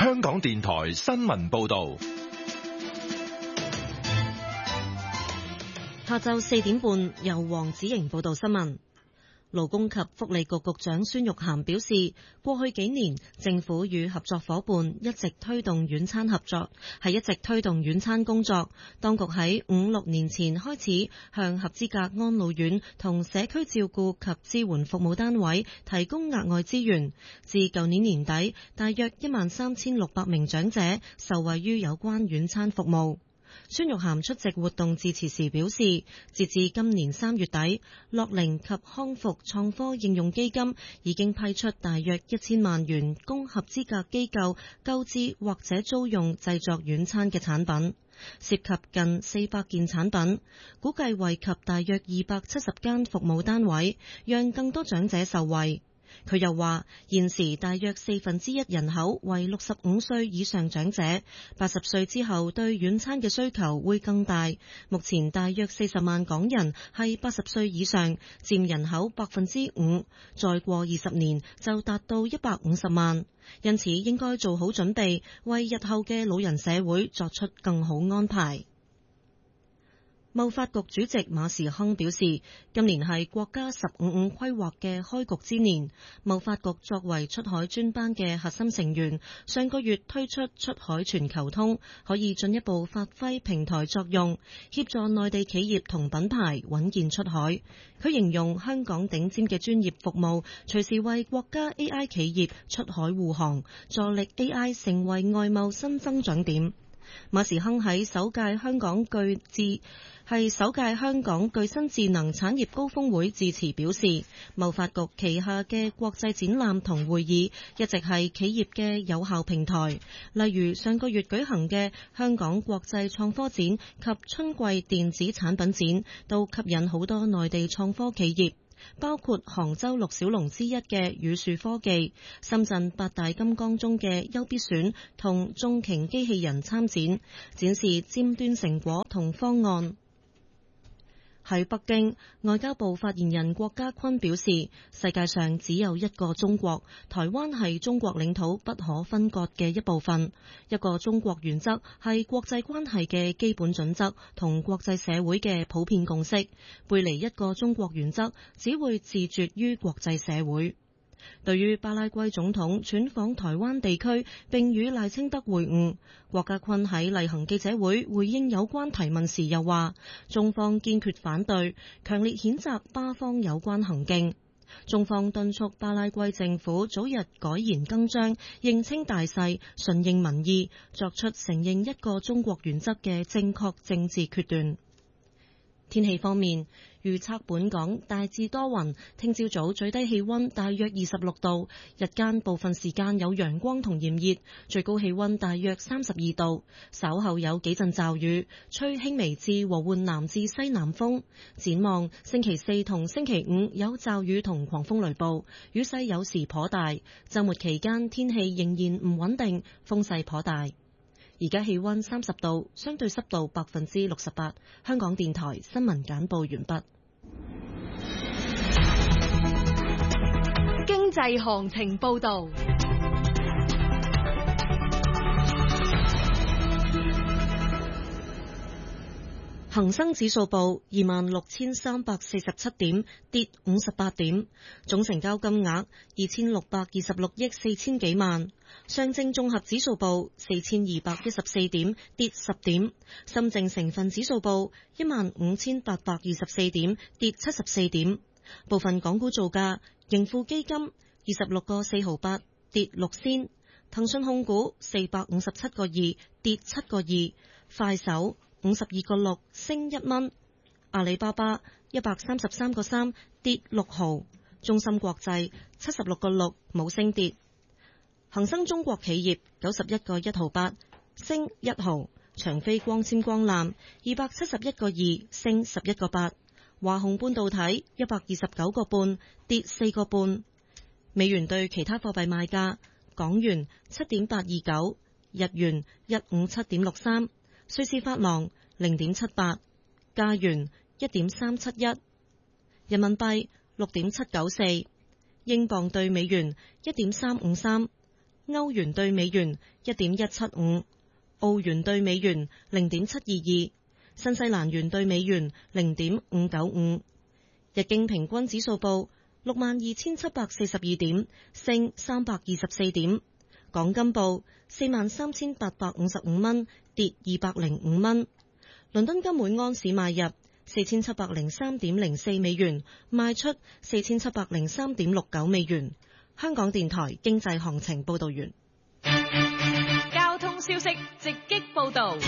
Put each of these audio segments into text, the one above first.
香港電台新聞報道。 下晝4點半，由黃子瑩報道新聞。勞工及福利局局長孫玉菡表示，過去幾年政府與合作夥伴一直推動院餐合作，係一直推動院餐工作。當局喺5-6年前開始向合資格安老院同社區照顧及支援服務單位提供額外資源，至舊年年底，大約13600名長者受惠於有關院餐服務。孫玉菡出席活動致辭時表示，截至今年3月底，樂齡及康復創科應用基金已經批出大約1000萬元供合資格機構購置或者租用製作院餐嘅產品，涉及近400件產品，估計惠及大約270間服務單位，讓更多長者受惠。佢又話，現時大約1/4人口為65歲以上長者，80歲之後對院餐嘅需求會更大。目前大約40萬港人係80歲以上，佔人口5%，再過20年就達到150萬。因此應該做好準備，為日後嘅老人社會作出更好安排。貿發局主席馬時亨表示，今年係國家15-5規劃嘅開局之年。貿發局作為出海專班嘅核心成員，上個月推出出海全球通，可以進一步發揮平台作用，協助內地企業同品牌穩健出海。佢形容香港頂尖嘅專業服務，隨時為國家 AI 企業出海護航，助力 AI 成為外貿新增長點。馬時亨喺首屆香港具新智能產業高峰會致辭表示，貿發局旗下嘅國際展覽同會議一直係企業嘅有效平台，例如上個月舉行嘅香港國際創科展及春季電子產品展，都吸引好多內地創科企業，包括杭州6小龍之一嘅宇樹科技、深圳8大金剛中嘅優必選同中擎機器人參展，展示尖端成果同方案。喺北京，外交部發言人郭家坤表示，世界上只有一個中國，台灣係中國領土不可分割嘅一部分。一個中國原則係國際關係嘅基本準則同國際社會嘅普遍共識，背離一個中國原則，只會自絕於國際社會。對於巴拉圭總統竄訪台灣地區並與賴清德會晤，郭家坤喺例行記者會回應有關提問時又話，中方堅決反對，強烈譴責巴方有關行徑。中方敦促巴拉圭政府早日改弦更張，認清大勢，順應民意，作出承認一個中國原則嘅正確政治決斷。天氣方面，預測本港大致多雲，聽朝早最低氣溫大約26度，日間部分時間有陽光同炎熱，最高氣溫大約32度。稍後有幾陣驟雨，吹輕微至和緩南至西南風。展望星期4同星期5有驟雨同狂風雷暴，雨勢有時頗大。週末期間天氣仍然唔穩定，風勢頗大。而家氣溫30度，相對濕度68%。香港電台新聞簡報完畢。 經濟行情報道。 恒生指數報26,347點，跌58點，總成交金額2626億4千幾萬。上證綜合指數報4214點，跌10點。深證成分指數報15,824點，跌74點。部分港股造價：盈富基金26個4毫8，跌6仙；騰訊控股457個2，跌7個2；快手52個6，升1蚊；阿里巴巴133個3，跌6毫；中芯國際76個6，冇升跌；恒生中國企業91個1毫8，升1毫；長飛光纖光纜271個2，升11個8；華虹半導體129個半，跌4個半。美元對其他貨幣賣價：港元7.829，日元157.63。瑞士法郎0.78，加元1.371，人民幣6.794，英鎊對美元1.353， 歐元對美元1.175，澳元對美元0.722，新西蘭元對美元0.595。日經平均指數報62,742點，升324點。港金報43,855蚊，跌205蚊。倫敦金每安士買入4703.04美元，賣出4703.69美元。香港電台經濟行情報道完。 交通消息直擊報道。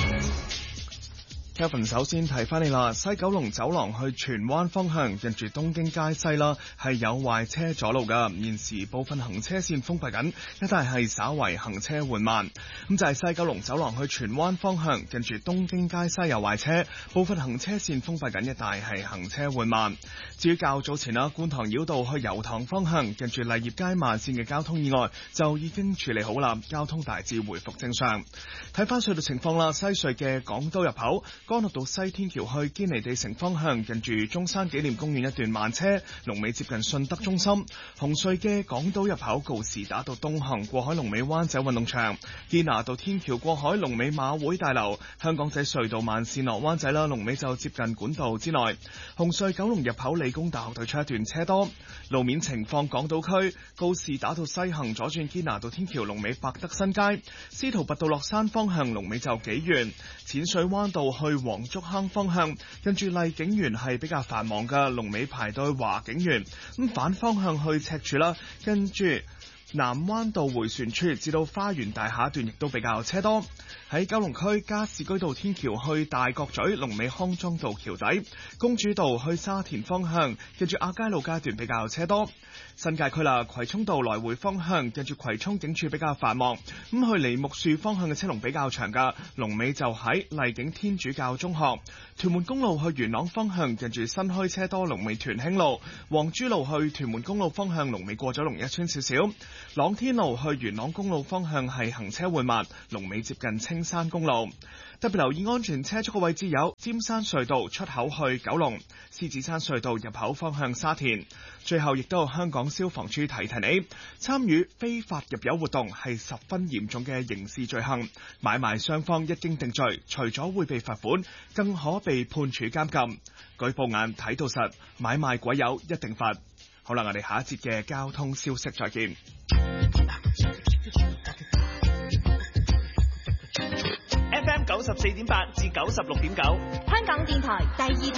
Kevin 首先提翻你啦，西九龍走廊去荃灣方向近住東京街西啦，係有壞車阻路噶，現時部分行車線封閉緊，一帶係稍為行車緩慢。咁就係西九龍走廊去荃灣方向近住東京街西有壞車，部分行車線封閉緊，一帶係行車緩慢。至於較早前啦，觀塘繞道去油塘方向近住勵業街慢線嘅交通意外就已經處理好啦，交通大致回復正常。睇翻隧道情況啦，西隧嘅港島入口干諾道西天橋去堅尼地城方向近住中山紀念公園一段慢車，龍尾接近信德中心。紅隧嘅港島入口告士打道東行過海龍尾灣仔運動場，堅拿道天橋過海龍尾馬會大樓。香港仔隧道慢線落灣仔啦，龍尾就接近管道之內。紅隧九龍入口理工大學對出一段車多。路面情況，港島區告士打道西行左轉堅拿道天橋龍尾百德新街，司徒拔道落山方向龍尾就幾遠。淺水灣道去黃竹坑方向跟住麗景園係比較繁忙嘅，龍尾排到華景園。咁反方向去赤柱啦，跟住南灣道回旋處至到花園大廈段亦都比較車多。喺九龍區加士居道天橋去大角咀龍尾康莊道橋底，公主道去沙田方向跟住亞皆老街段比較車多。新界區啦，葵涌道來回方向跟住葵涌警署比較繁忙，咁去梨木樹方向嘅車龍比較長噶，龍尾就喺麗景天主教中學。屯門公路去元朗方向近住新墟車多，龍尾屯興路。黃珠路去屯門公路方向龍尾過咗龍一村少少。朗天路去元朗公路方向係行車緩慢，龍尾接近青山公路。特別留意安全車速嘅位置有尖山隧道出口去九龍、獅子山隧道入口方向沙田。最後亦都有香港消防處提提你，參與非法入油活動係十分嚴重嘅刑事罪行，買賣雙方一經定罪，除咗會被罰款，更可被判處監禁。舉報眼睇到實，買賣鬼友一定罰。好啦，我哋下一節嘅交通消息再見。 FM 94.8至96.9， 香港電台第二台。